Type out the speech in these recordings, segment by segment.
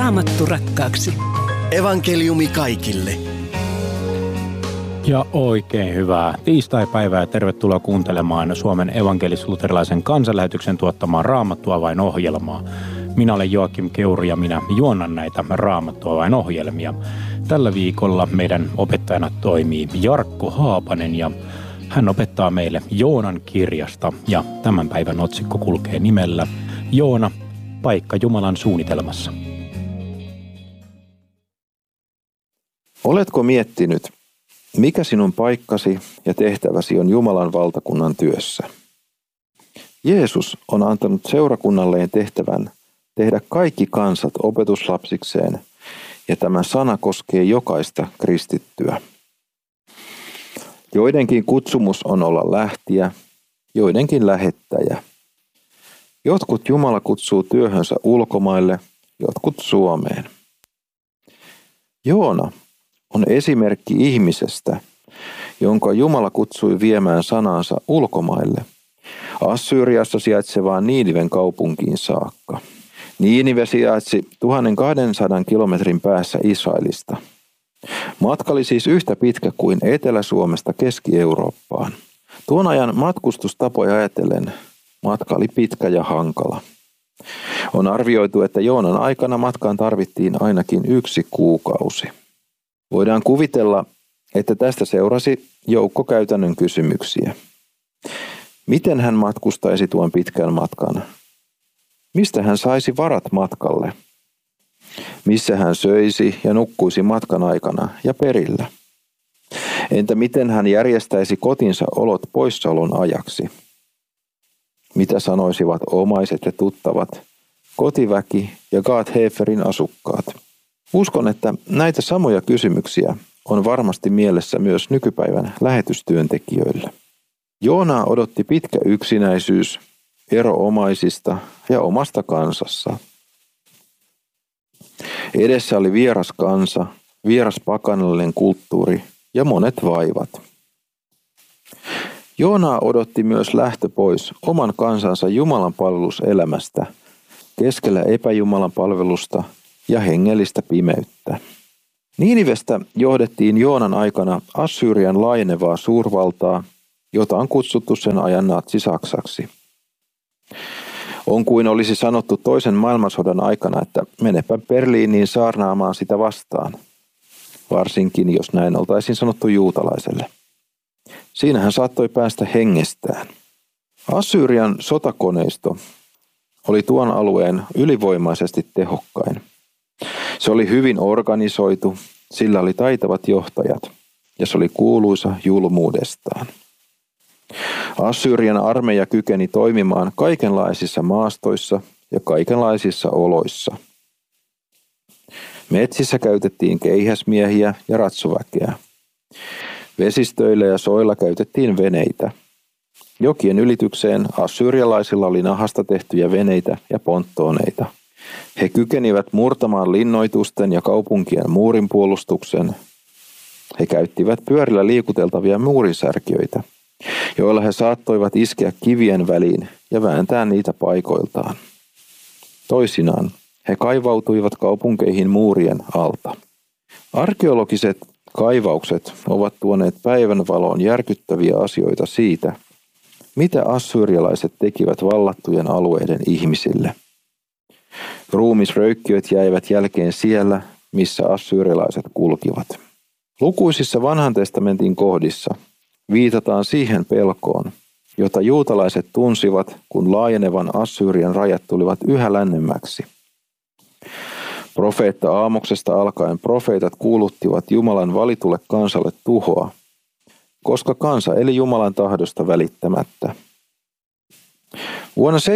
Raamattu rakkaaksi. Evankeliumi kaikille. Ja oikein hyvää tiistaipäivää ja tervetuloa kuuntelemaan Suomen evankelis-luterilaisen kansanlähetyksen tuottamaa Raamattua vain -ohjelmaa. Minä olen Joakim Keuru ja minä juonnan näitä Raamattua vain -ohjelmia. Tällä viikolla meidän opettajana toimii Jarkko Haapanen ja hän opettaa meille Joonan kirjasta ja tämän päivän otsikko kulkee nimellä Joona, paikka Jumalan suunnitelmassa. Oletko miettinyt, mikä sinun paikkasi ja tehtäväsi on Jumalan valtakunnan työssä? Jeesus on antanut seurakunnalleen tehtävän tehdä kaikki kansat opetuslapsikseen, ja tämä sana koskee jokaista kristittyä. Joidenkin kutsumus on olla lähtijä, joidenkin lähettäjä. Jotkut Jumala kutsuu työhönsä ulkomaille, jotkut Suomeen. Joona on esimerkki ihmisestä, jonka Jumala kutsui viemään sanansa ulkomaille, Assyriassa sijaitsevaan Niiniven kaupunkiin saakka. Niinive sijaitsi 1200 kilometrin päässä Israelista. Matka oli siis yhtä pitkä kuin Etelä-Suomesta Keski-Eurooppaan. Tuon ajan matkustustapoja ajatellen matka oli pitkä ja hankala. On arvioitu, että Joonan aikana matkaan tarvittiin ainakin 1 kuukausi. Voidaan kuvitella, että tästä seurasi joukko käytännön kysymyksiä. Miten hän matkustaisi tuon pitkän matkan? Mistä hän saisi varat matkalle? Missä hän söisi ja nukkuisi matkan aikana ja perillä? Entä miten hän järjestäisi kotinsa olot poissaolon ajaksi? Mitä sanoisivat omaiset ja tuttavat, kotiväki ja Gaat-Heferin asukkaat? Uskon, että näitä samoja kysymyksiä on varmasti mielessä myös nykypäivän lähetystyöntekijöillä. Joonaa odotti pitkä yksinäisyys, ero omaisista ja omasta kansassa. Edessä oli vieras kansa, vieras pakanallinen kulttuuri ja monet vaivat. Joonaa odotti myös lähtö pois oman kansansa Jumalan palveluselämästä, keskellä epäjumalan palvelusta ja hengellistä pimeyttä. Niinivestä johdettiin Joonan aikana Assyrian laajenevaa suurvaltaa, jota on kutsuttu sen ajan natsi-Saksaksi. On kuin olisi sanottu toisen maailmansodan aikana, että menepä Berliiniin saarnaamaan sitä vastaan, varsinkin jos näin oltaisiin sanottu juutalaiselle. Siinä hän saattoi päästä hengestään. Assyrian sotakoneisto oli tuon alueen ylivoimaisesti tehokkain. Se oli hyvin organisoitu, sillä oli taitavat johtajat ja se oli kuuluisa julmuudestaan. Assyrian armeija kykeni toimimaan kaikenlaisissa maastoissa ja kaikenlaisissa oloissa. Metsissä käytettiin keihäsmiehiä ja ratsuväkeä. Vesistöillä ja soilla käytettiin veneitä. Jokien ylitykseen assyrialaisilla oli nahasta tehtyjä veneitä ja ponttooneita. He kykenivät murtamaan linnoitusten ja kaupunkien muurinpuolustuksen. He käyttivät pyörillä liikuteltavia muurisärkiöitä, joilla he saattoivat iskeä kivien väliin ja vääntää niitä paikoiltaan. Toisinaan he kaivautuivat kaupunkeihin muurien alta. Arkeologiset kaivaukset ovat tuoneet päivänvaloon järkyttäviä asioita siitä, mitä assyrialaiset tekivät vallattujen alueiden ihmisille. Ruumisröykkiöt jäivät jälkeen siellä, missä assyrialaiset kulkivat. Lukuisissa vanhan testamentin kohdissa viitataan siihen pelkoon, jota juutalaiset tunsivat, kun laajenevan Assyrian rajat tulivat yhä lännemmäksi. Profeetta Aamoksesta alkaen profeetat kuuluttivat Jumalan valitulle kansalle tuhoa, koska kansa eli Jumalan tahdosta välittämättä. Vuonna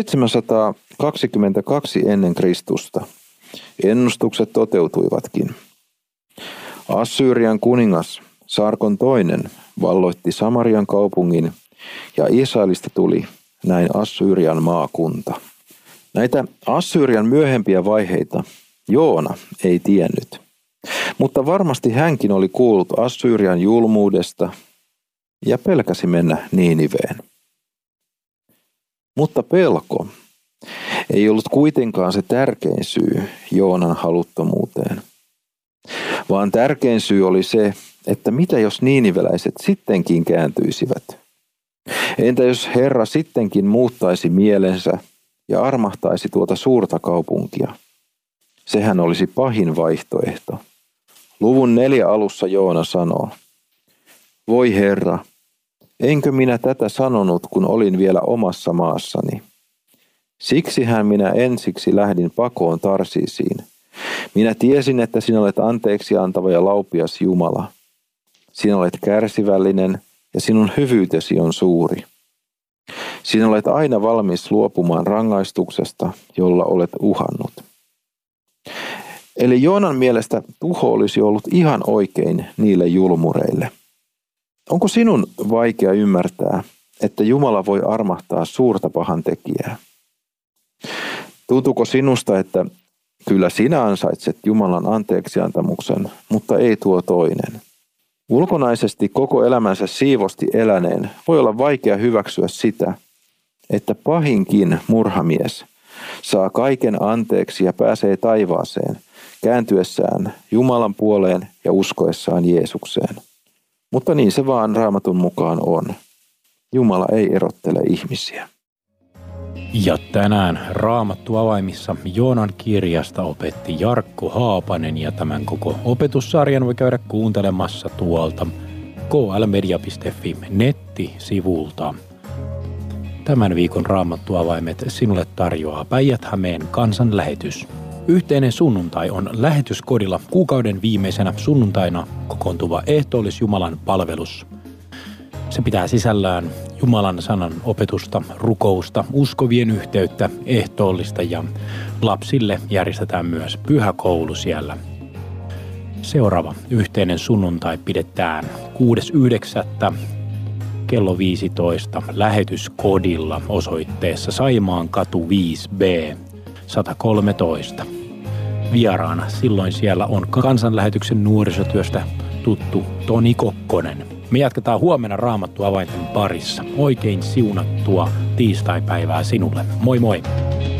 722 ennen Kristusta ennustukset toteutuivatkin. Assyrian kuningas Sargon II valloitti Samarian kaupungin ja Israelista tuli näin Assyrian maakunta. Näitä Assyrian myöhempiä vaiheita Joona ei tiennyt, mutta varmasti hänkin oli kuullut Assyrian julmuudesta ja pelkäsi mennä Niiniveen. Mutta pelko ei ollut kuitenkaan se tärkein syy Joonan haluttomuuteen, vaan tärkein syy oli se, että mitä jos niiniveläiset sittenkin kääntyisivät? Entä jos Herra sittenkin muuttaisi mielensä ja armahtaisi tuota suurta kaupunkia? Sehän olisi pahin vaihtoehto. Luvun 4 alussa Joona sanoo, voi Herra, enkö minä tätä sanonut, kun olin vielä omassa maassani? Siksihän minä ensiksi lähdin pakoon Tarsiisiin. Minä tiesin, että sinä olet anteeksi antava ja laupias Jumala. Sinä olet kärsivällinen ja sinun hyvyytesi on suuri. Sinä olet aina valmis luopumaan rangaistuksesta, jolla olet uhannut. Eli Joonan mielestä tuho olisi ollut ihan oikein niille julmureille. Onko sinun vaikea ymmärtää, että Jumala voi armahtaa suurta pahantekijää? Tuntuuko sinusta, että kyllä sinä ansaitset Jumalan anteeksiantamuksen, mutta ei tuo toinen? Ulkonaisesti koko elämänsä siivosti eläneen voi olla vaikea hyväksyä sitä, että pahinkin murhamies saa kaiken anteeksi ja pääsee taivaaseen kääntyessään Jumalan puoleen ja uskoessaan Jeesukseen. Mutta niin se vaan Raamatun mukaan on. Jumala ei erottele ihmisiä. Ja tänään Raamattu avaimissa Joonan kirjasta opetti Jarkko Haapanen ja tämän koko opetussarjan voi käydä kuuntelemassa tuolta klmedia.fi nettisivulta. Tämän viikon Raamattu avaimet sinulle tarjoaa Päijät-Hämeen kansanlähetys. Yhteinen sunnuntai on lähetyskodilla kuukauden viimeisenä sunnuntaina kokoontuva ehtoollis-Jumalan palvelus. Se pitää sisällään Jumalan sanan opetusta, rukousta, uskovien yhteyttä, ehtoollista ja lapsille järjestetään myös pyhäkoulu siellä. Seuraava yhteinen sunnuntai pidetään 6.9. kello 15 lähetyskodilla osoitteessa Saimaankatu 5B 113. Vieraana silloin siellä on kansanlähetyksen nuorisotyöstä tuttu Toni Kokkonen. Me jatketaan huomenna Raamattu avainten parissa. Oikein siunattua tiistaipäivää sinulle. Moi moi!